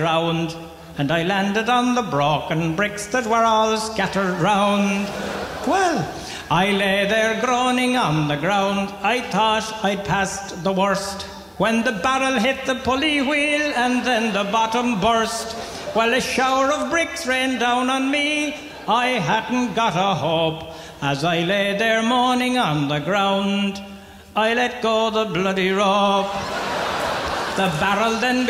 round, and I landed on the broken bricks that were all scattered round. Well, I lay there groaning on the ground. I thought I'd passed the worst, when the barrel hit the pulley wheel and then the bottom burst. Well, a shower of bricks rained down on me. I hadn't got a hope. As I lay there moaning on the ground, I let go the bloody rope. The barrel then